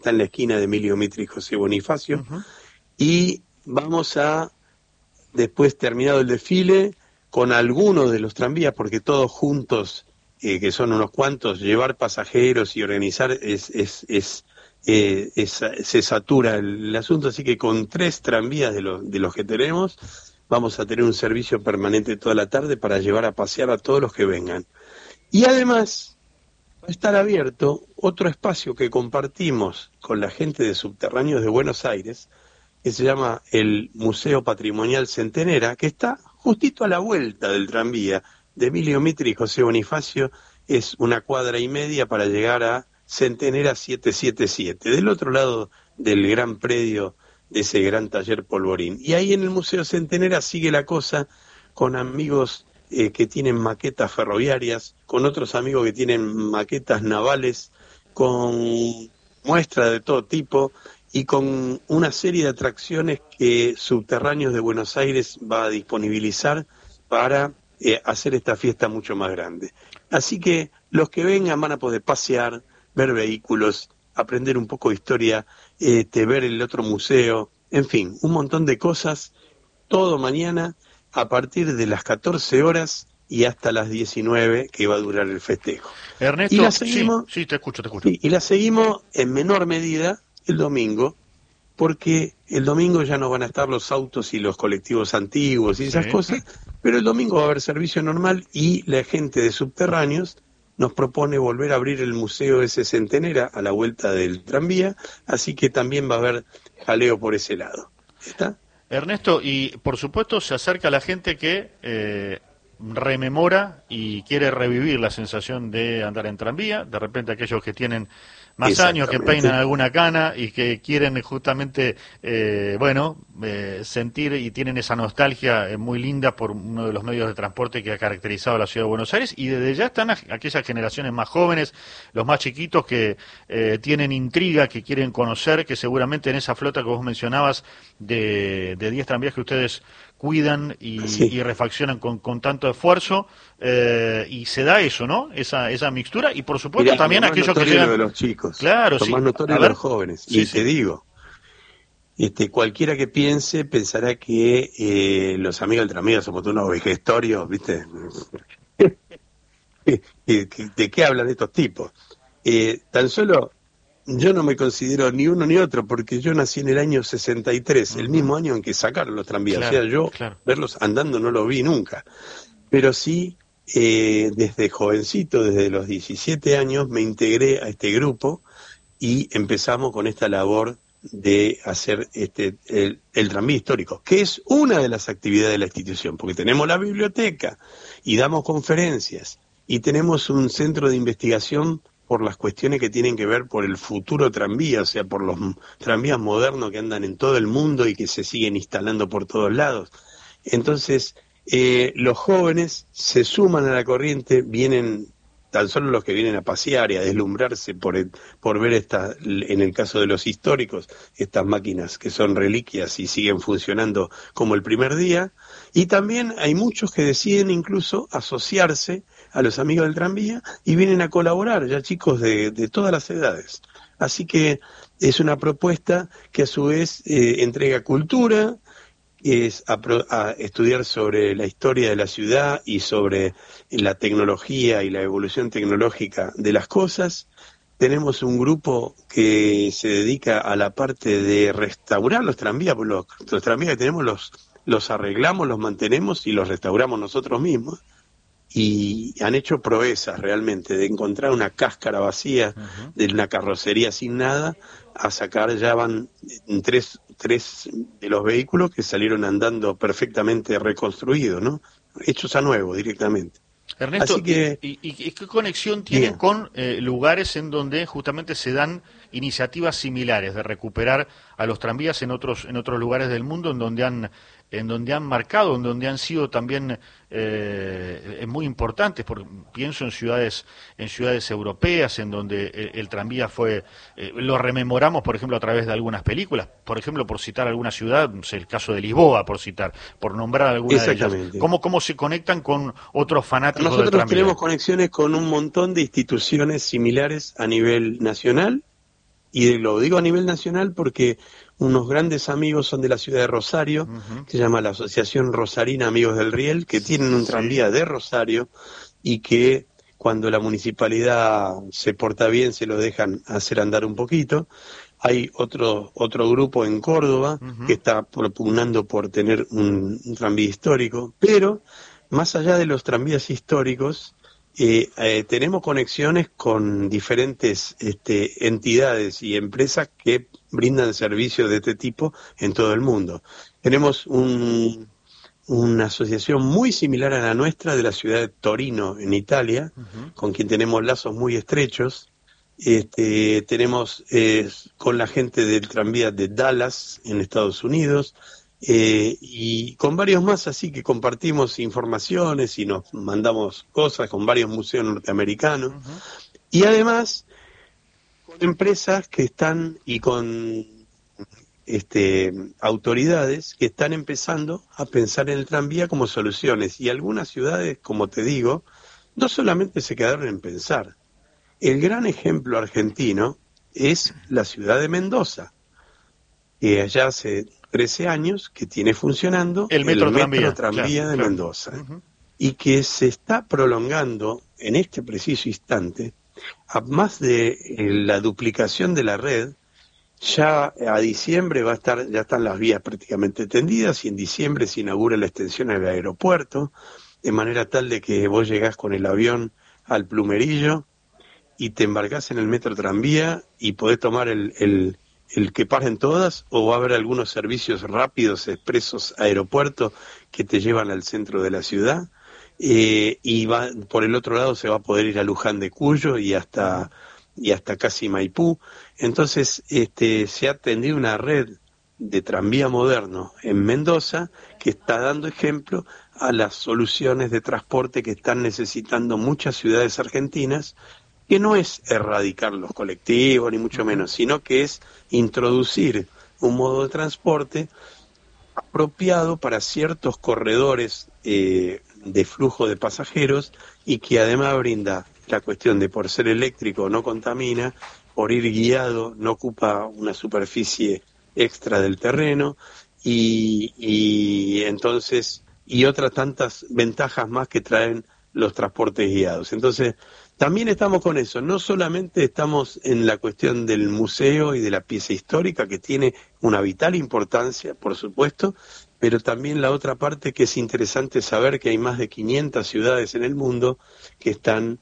está en la esquina de Emilio Mitre y José Bonifacio, y vamos a, después terminado el desfile, con algunos de los tranvías, porque todos juntos, que son unos cuantos, llevar pasajeros y organizar se satura el asunto, así que con 3 tranvías de los que tenemos, vamos a tener un servicio permanente toda la tarde para llevar a pasear a todos los que vengan. Y además va a estar abierto otro espacio que compartimos con la gente de Subterráneos de Buenos Aires, que se llama el Museo Patrimonial Centenera, que está justito a la vuelta del tranvía de Emilio Mitre y José Bonifacio. Es 1,5 cuadras para llegar a Centenera 777, del otro lado del gran predio de ese gran taller Polvorín. Y ahí en el Museo Centenera sigue la cosa con amigos que tienen maquetas ferroviarias, con otros amigos que tienen maquetas navales, con muestras de todo tipo y con una serie de atracciones que Subterráneos de Buenos Aires va a disponibilizar para hacer esta fiesta mucho más grande. Así que los que vengan van a poder pasear, ver vehículos, aprender un poco de historia, ver el otro museo, en fin, un montón de cosas, todo mañana a partir de las 14 horas y hasta las 19 que va a durar el festejo. Ernesto, y la seguimos, sí, te escucho. Sí, y la seguimos en menor medida el domingo, porque el domingo ya no van a estar los autos y los colectivos antiguos y esas cosas, pero el domingo va a haber servicio normal y la gente de Subterráneos nos propone volver a abrir el museo ese Centenera a la vuelta del tranvía, así que también va a haber jaleo por ese lado. ¿Está? Ernesto, y por supuesto se acerca la gente que rememora y quiere revivir la sensación de andar en tranvía, de repente aquellos que tienen más años, que peinan alguna cana y que quieren justamente, sentir y tienen esa nostalgia muy linda por uno de los medios de transporte que ha caracterizado a la ciudad de Buenos Aires, y desde ya están aquellas generaciones más jóvenes, los más chiquitos que tienen intriga, que quieren conocer, que seguramente en esa flota que vos mencionabas de 10 tranvías que ustedes cuidan y refaccionan con tanto esfuerzo, y se da eso, ¿no? Esa mixtura, y por supuesto también aquellos que llegan... de los chicos, claro, lo más notorio de los jóvenes, te digo, cualquiera que pensará que los amigos del tranvía somos unos vejestorios, ¿viste? ¿De qué hablan estos tipos? Tan solo yo no me considero ni uno ni otro, porque yo nací en el año 63, el mismo año en que sacaron los tranvías. Claro, o sea, yo verlos andando no los vi nunca. Pero sí, desde jovencito, desde los 17 años, me integré a este grupo y empezamos con esta labor de hacer el tranvía histórico, que es una de las actividades de la institución, porque tenemos la biblioteca y damos conferencias y tenemos un centro de investigación por las cuestiones que tienen que ver por el futuro tranvía, o sea, por los tranvías modernos que andan en todo el mundo y que se siguen instalando por todos lados. Entonces, los jóvenes se suman a la corriente, vienen tan solo los que vienen a pasear y a deslumbrarse por ver en el caso de los históricos, estas máquinas que son reliquias y siguen funcionando como el primer día, y también hay muchos que deciden incluso asociarse a los amigos del tranvía y vienen a colaborar, ya chicos de todas las edades. Así que es una propuesta que a su vez entrega cultura, es a estudiar sobre la historia de la ciudad y sobre la tecnología y la evolución tecnológica de las cosas. Tenemos un grupo que se dedica a la parte de restaurar los tranvías, porque los tranvías que tenemos los arreglamos, los mantenemos y los restauramos nosotros mismos. Y han hecho proezas realmente, de encontrar una cáscara vacía de una carrocería sin nada, a sacar, ya van tres de los vehículos que salieron andando perfectamente reconstruidos, ¿no? Hechos a nuevo directamente. Ernesto, así que, ¿y qué conexión tienen con lugares en donde justamente se dan iniciativas similares de recuperar a los tranvías en otros lugares del mundo en donde han marcado, en donde han sido también muy importantes? Porque pienso en ciudades europeas en donde el tranvía fue, lo rememoramos, por ejemplo, a través de algunas películas, por ejemplo, por citar alguna ciudad, no sé, el caso de Lisboa, por nombrar alguna de ellas. ¿Cómo se conectan con otros fanáticos del tranvía? Nosotros tenemos conexiones con un montón de instituciones similares a nivel nacional Y lo digo a nivel nacional porque unos grandes amigos son de la ciudad de Rosario, que se llama la Asociación Rosarina Amigos del Riel, que tienen un tranvía de Rosario y que cuando la municipalidad se porta bien se lo dejan hacer andar un poquito. Hay otro grupo en Córdoba que está propugnando por tener un tranvía histórico, pero más allá de los tranvías históricos, tenemos conexiones con diferentes entidades y empresas que brindan servicios de este tipo en todo el mundo. Tenemos una asociación muy similar a la nuestra de la ciudad de Torino, en Italia, con quien tenemos lazos muy estrechos. Tenemos con la gente del tranvía de Dallas, en Estados Unidos, y con varios más, así que compartimos informaciones y nos mandamos cosas con varios museos norteamericanos. Y además, con empresas que están y con autoridades que están empezando a pensar en el tranvía como soluciones. Y algunas ciudades, como te digo, no solamente se quedaron en pensar. El gran ejemplo argentino es la ciudad de Mendoza, que allá hace 13 años que tiene funcionando el metro tranvía de Mendoza, y que se está prolongando en este preciso instante a más de la duplicación de la red. Ya a diciembre ya están las vías prácticamente tendidas y en diciembre se inaugura la extensión del aeropuerto, de manera tal de que vos llegás con el avión al Plumerillo y te embarcás en el metro tranvía y podés tomar el que paren todas, o va a haber algunos servicios rápidos, expresos, aeropuertos, que te llevan al centro de la ciudad, y por el otro lado se va a poder ir a Luján de Cuyo y hasta casi Maipú. Entonces se ha tendido una red de tranvía moderno en Mendoza que está dando ejemplo a las soluciones de transporte que están necesitando muchas ciudades argentinas, que no es erradicar los colectivos, ni mucho menos, sino que es introducir un modo de transporte apropiado para ciertos corredores de flujo de pasajeros y que además brinda la cuestión de, por ser eléctrico, no contamina, por ir guiado, no ocupa una superficie extra del terreno y entonces, y otras tantas ventajas más que traen los transportes guiados. Entonces, también estamos con eso, no solamente estamos en la cuestión del museo y de la pieza histórica, que tiene una vital importancia, por supuesto, pero también la otra parte que es interesante saber que hay más de 500 ciudades en el mundo que están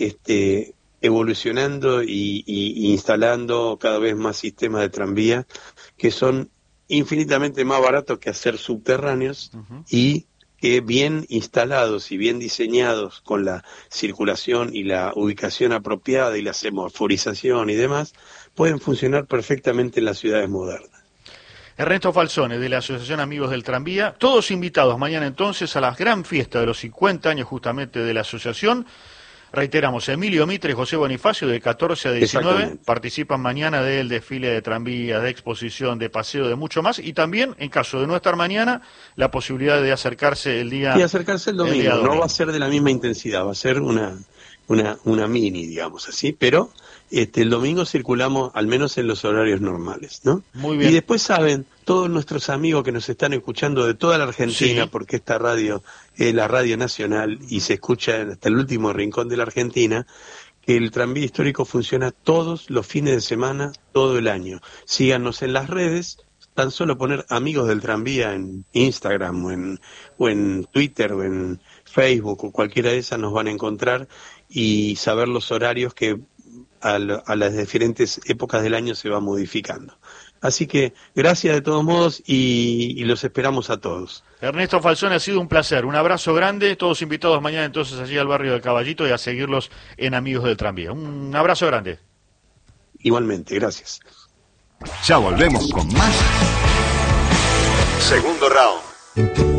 evolucionando y instalando cada vez más sistemas de tranvía que son infinitamente más baratos que hacer subterráneos y que bien instalados y bien diseñados con la circulación y la ubicación apropiada y la semaforización y demás, pueden funcionar perfectamente en las ciudades modernas. Ernesto Falzone, de la Asociación Amigos del Tranvía, todos invitados mañana entonces a la gran fiesta de los 50 años justamente de la asociación. Reiteramos, Emilio Mitre y José Bonifacio, de 14 a 19, participan mañana del desfile de tranvías, de exposición, de paseo, de mucho más, y también, en caso de no estar mañana, la posibilidad de acercarse el día... Y acercarse el domingo, no va a ser de la misma intensidad, va a ser una mini, digamos así, pero el domingo circulamos al menos en los horarios normales, ¿no? Muy bien. Y después saben todos nuestros amigos que nos están escuchando de toda la Argentina, sí, porque esta radio es la radio nacional y se escucha hasta el último rincón de la Argentina, que el tranvía histórico funciona todos los fines de semana, todo el año. Síganos en las redes, tan solo poner Amigos del Tranvía en Instagram o en Twitter o en Facebook o cualquiera de esas nos van a encontrar y saber los horarios que a las diferentes épocas del año se va modificando. Así que gracias de todos modos y los esperamos a todos. Ernesto Falzone, ha sido un placer, un abrazo grande, todos invitados mañana entonces allí al barrio del Caballito y a seguirlos en Amigos del Tranvía. Un abrazo grande. Igualmente, gracias. Ya volvemos con más. Segundo round.